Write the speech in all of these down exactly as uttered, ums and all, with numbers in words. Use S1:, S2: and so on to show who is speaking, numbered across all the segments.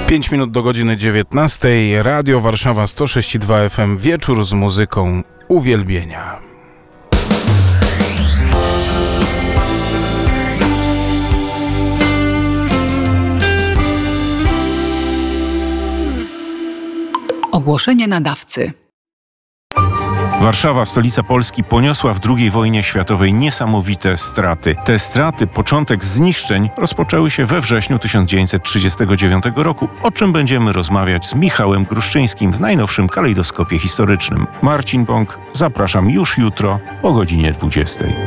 S1: pięć minut do godziny dziewiętnastej. Radio Warszawa sto sześć i dwa F M. Wieczór z muzyką uwielbienia.
S2: Ogłoszenie nadawcy.
S3: Warszawa, stolica Polski, poniosła w drugiej wojnie światowej niesamowite straty. Te straty, początek zniszczeń, rozpoczęły się we wrześniu tysiąc dziewięćset trzydziestego dziewiątego roku, o czym będziemy rozmawiać z Michałem Gruszczyńskim w najnowszym kalejdoskopie historycznym. Marcin Bąk, zapraszam już jutro o godzinie dwudziestej.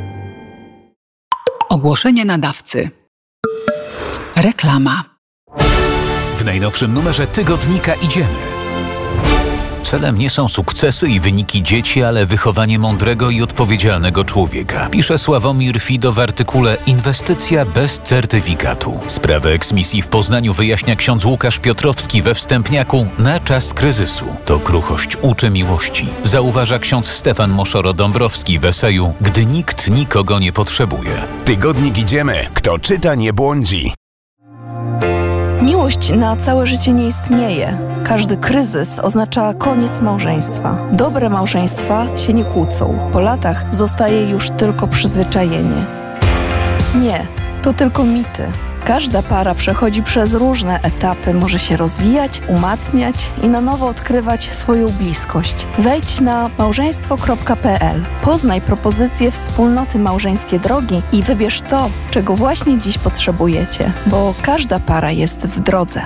S2: Ogłoszenie nadawcy. Reklama.
S4: W najnowszym numerze tygodnika Idziemy. Celem nie są sukcesy i wyniki dzieci, ale wychowanie mądrego i odpowiedzialnego człowieka. Pisze Sławomir Fido w artykule Inwestycja bez certyfikatu. Sprawę eksmisji w Poznaniu wyjaśnia ksiądz Łukasz Piotrowski we wstępniaku Na czas kryzysu. To kruchość uczy miłości. Zauważa ksiądz Stefan Moszoro-Dąbrowski w eseju Gdy nikt nikogo nie potrzebuje.
S5: Tygodnik Idziemy. Kto czyta, nie błądzi.
S6: Miłość na całe życie nie istnieje. Każdy kryzys oznacza koniec małżeństwa. Dobre małżeństwa się nie kłócą. Po latach zostaje już tylko przyzwyczajenie. Nie, to tylko mity. Każda para przechodzi przez różne etapy, może się rozwijać, umacniać i na nowo odkrywać swoją bliskość. Wejdź na małżeństwo kropka p l, poznaj propozycje wspólnoty Małżeńskie Drogi i wybierz to, czego właśnie dziś potrzebujecie, bo każda para jest w drodze.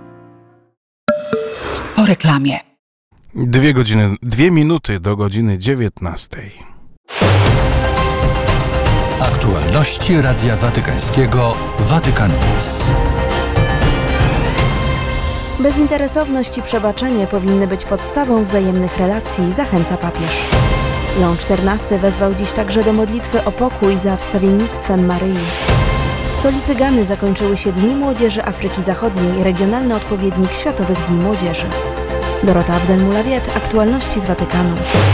S2: Po reklamie.
S1: Dwie godziny, dwie minuty do godziny dziewiętnastej.
S7: Aktualności Radia Watykańskiego Vatican News.
S8: Bezinteresowność i przebaczenie powinny być podstawą wzajemnych relacji, zachęca papież. Leon czternasty wezwał dziś także do modlitwy o pokój za wstawiennictwem Maryi. W stolicy Gany zakończyły się Dni Młodzieży Afryki Zachodniej, regionalny odpowiednik Światowych Dni Młodzieży. Dorota Abdelmulawiet, aktualności z Watykanu.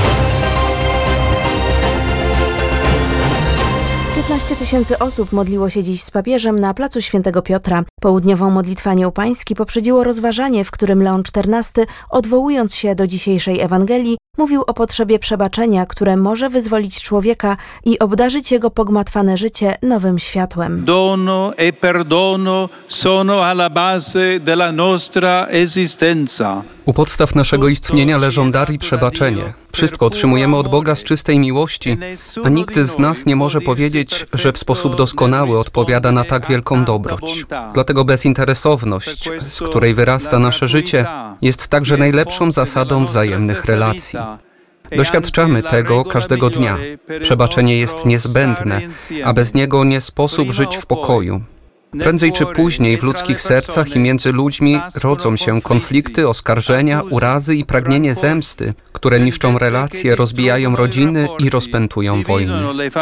S8: piętnaście tysięcy osób modliło się dziś z papieżem na placu Świętego Piotra. Południową modlitwę Anioł Pański poprzedziło rozważanie, w którym Leon czternasty, odwołując się do dzisiejszej Ewangelii, mówił o potrzebie przebaczenia, które może wyzwolić człowieka i obdarzyć jego pogmatwane życie nowym światłem.
S9: Dono e perdono sono alla base della nostra esistenza.
S10: U podstaw naszego istnienia leżą dar i przebaczenie. Wszystko otrzymujemy od Boga z czystej miłości, a nikt z nas nie może powiedzieć, że w sposób doskonały odpowiada na tak wielką dobroć. Dlatego bezinteresowność, z której wyrasta nasze życie, jest także najlepszą zasadą wzajemnych relacji. Doświadczamy tego każdego dnia. Przebaczenie jest niezbędne, a bez niego nie sposób żyć w pokoju. Prędzej czy później w ludzkich sercach i między ludźmi rodzą się konflikty, oskarżenia, urazy i pragnienie zemsty, które niszczą relacje, rozbijają rodziny i rozpętują wojny.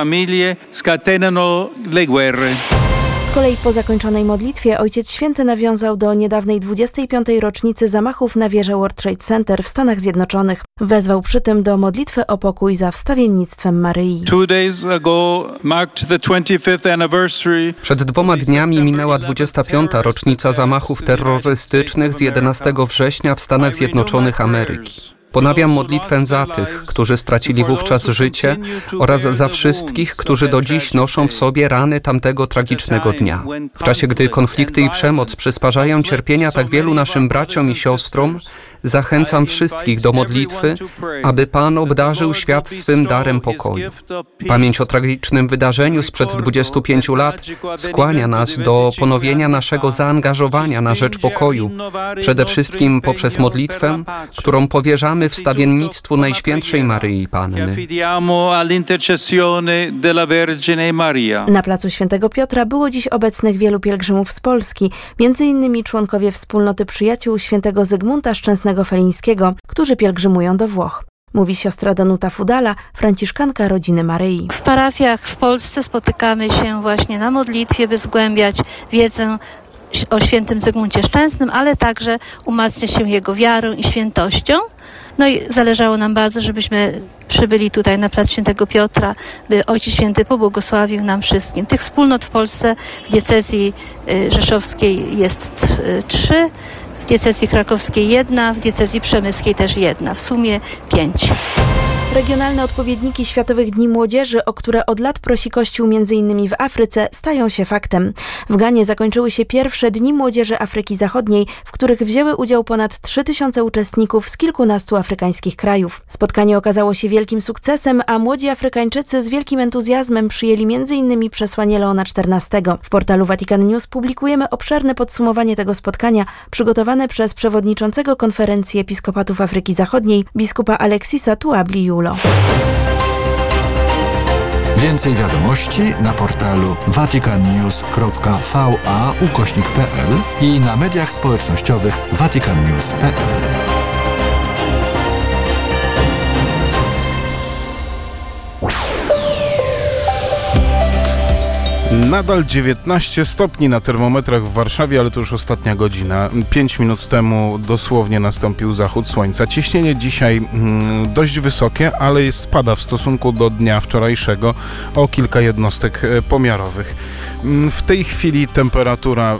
S8: Z kolei po zakończonej modlitwie Ojciec Święty nawiązał do niedawnej dwudziestej piątej rocznicy zamachów na wieżę World Trade Center w Stanach Zjednoczonych. Wezwał przy tym do modlitwy o pokój za wstawiennictwem Maryi.
S10: Przed dwoma dniami minęła dwudziesta piąta rocznica zamachów terrorystycznych z jedenastego września w Stanach Zjednoczonych Ameryki. Ponawiam modlitwę za tych, którzy stracili wówczas życie oraz za wszystkich, którzy do dziś noszą w sobie rany tamtego tragicznego dnia. W czasie, gdy konflikty i przemoc przysparzają cierpienia tak wielu naszym braciom i siostrom, zachęcam wszystkich do modlitwy, aby Pan obdarzył świat swym darem pokoju. Pamięć o tragicznym wydarzeniu sprzed dwudziestu pięciu lat skłania nas do ponowienia naszego zaangażowania na rzecz pokoju, przede wszystkim poprzez modlitwę, którą powierzamy wstawiennictwu Najświętszej Maryi Panny.
S8: Na placu Świętego Piotra było dziś obecnych wielu pielgrzymów z Polski, między innymi członkowie wspólnoty przyjaciół świętego Zygmunta Szczęsnego Felińskiego, którzy pielgrzymują do Włoch. Mówi siostra Danuta Fudala, franciszkanka rodziny Maryi.
S11: W parafiach w Polsce spotykamy się właśnie na modlitwie, by zgłębiać wiedzę o świętym Zygmuncie Szczęsnym, ale także umacniać się jego wiarą i świętością. No i zależało nam bardzo, żebyśmy przybyli tutaj na plac Świętego Piotra, by Ojciec Święty pobłogosławił nam wszystkim. Tych wspólnot w Polsce w diecezji rzeszowskiej jest trzy, w diecezji krakowskiej jedna, w diecezji przemyskiej też jedna, w sumie pięć.
S8: Regionalne odpowiedniki Światowych Dni Młodzieży, o które od lat prosi Kościół m.in. w Afryce, stają się faktem. W Ganie zakończyły się pierwsze Dni Młodzieży Afryki Zachodniej, w których wzięły udział ponad trzy tysiące uczestników z kilkunastu afrykańskich krajów. Spotkanie okazało się wielkim sukcesem, a młodzi Afrykańczycy z wielkim entuzjazmem przyjęli m.in. przesłanie Leona czternastego. W portalu Vatican News publikujemy obszerne podsumowanie tego spotkania, przygotowane przez przewodniczącego Konferencji Episkopatów Afryki Zachodniej, biskupa Aleksisa Tuabli-Julo.
S7: Więcej wiadomości na portalu vaticannews kropka va ukośnik pe el i na mediach społecznościowych vatican news kropka pe el.
S1: Nadal dziewiętnaście stopni na termometrach w Warszawie, ale to już ostatnia godzina. Pięć minut temu dosłownie nastąpił zachód słońca. Ciśnienie dzisiaj mm, dość wysokie, ale spada w stosunku do dnia wczorajszego o kilka jednostek pomiarowych. W tej chwili temperatura